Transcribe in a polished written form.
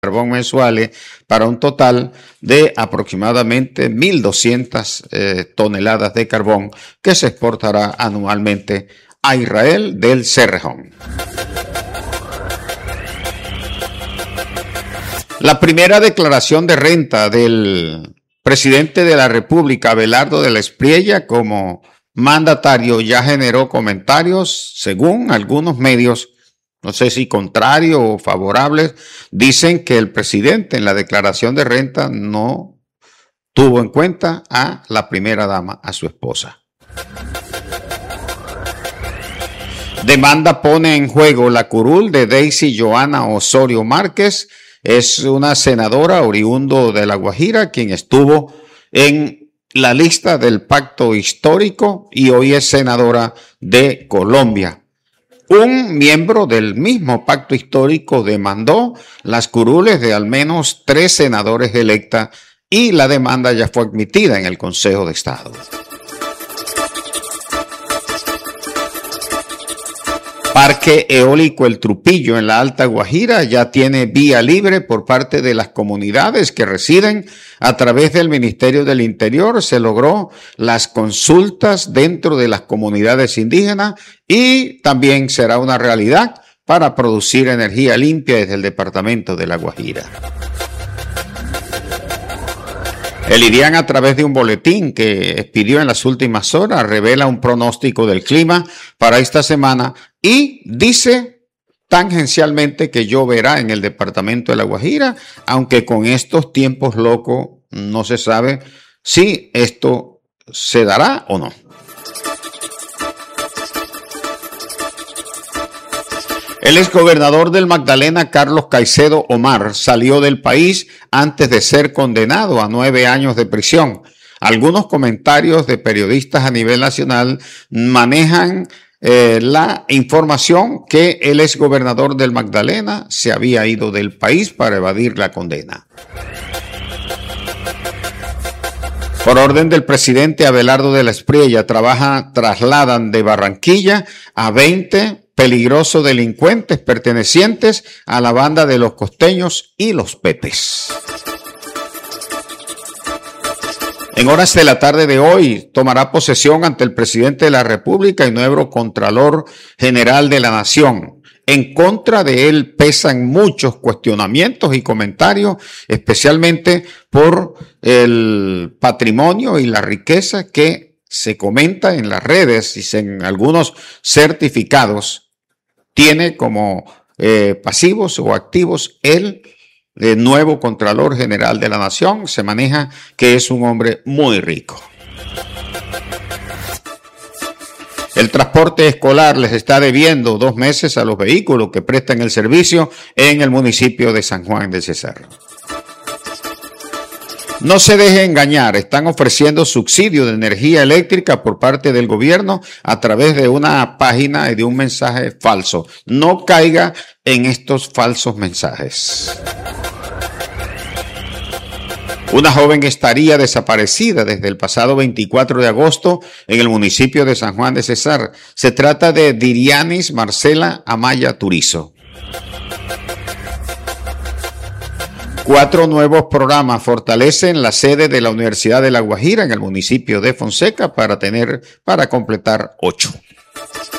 carbón mensuales para un total de aproximadamente 1.200 toneladas de carbón que se exportará anualmente a Israel del Cerrejón. La primera declaración de renta del presidente de la República, Abelardo de la Espriella, como mandatario ya generó comentarios, según algunos medios, no sé si contrarios o favorables, dicen que el presidente en la declaración de renta no tuvo en cuenta a la primera dama, a su esposa. Demanda pone en juego la curul de Daisy Joana Osorio Márquez. Es una senadora oriundo de La Guajira, quien estuvo en la lista del pacto histórico y hoy es senadora de Colombia. Un miembro del mismo pacto histórico demandó las curules de al menos 3 senadores electas y la demanda ya fue admitida en el Consejo de Estado. Parque Eólico El Trupillo en la Alta Guajira ya tiene vía libre por parte de las comunidades que residen. A través del Ministerio del Interior se logró las consultas dentro de las comunidades indígenas y también será una realidad para producir energía limpia desde el departamento de La Guajira. El IDIAN, a través de un boletín que expidió en las últimas horas, revela un pronóstico del clima para esta semana y dice tangencialmente que lloverá en el departamento de La Guajira, aunque con estos tiempos locos no se sabe si esto se dará o no. El exgobernador del Magdalena, Carlos Caicedo Omar, salió del país antes de ser condenado a 9 años de prisión. Algunos comentarios de periodistas a nivel nacional manejan la información que el exgobernador del Magdalena se había ido del país para evadir la condena. Por orden del presidente Abelardo de la Espriella, trasladan de Barranquilla a 20 peligrosos delincuentes pertenecientes a la banda de los costeños y los Pepes. En horas de la tarde de hoy tomará posesión ante el presidente de la República y nuevo Contralor General de la Nación. En contra de él pesan muchos cuestionamientos y comentarios, especialmente por el patrimonio y la riqueza que se comenta en las redes y en algunos certificados tiene como pasivos o activos el nuevo Contralor General de la Nación. Se maneja que es un hombre muy rico. El transporte escolar les está debiendo 2 meses a los vehículos que prestan el servicio en el municipio de San Juan de Cesarro. No se deje engañar, están ofreciendo subsidio de energía eléctrica por parte del gobierno a través de una página y de un mensaje falso. No caiga en estos falsos mensajes. Una joven estaría desaparecida desde el pasado 24 de agosto en el municipio de San Juan de Cesar. Se trata de Dirianis Marcela Amaya Turizo. 4 nuevos programas fortalecen la sede de la Universidad de La Guajira en el municipio de Fonseca para completar 8.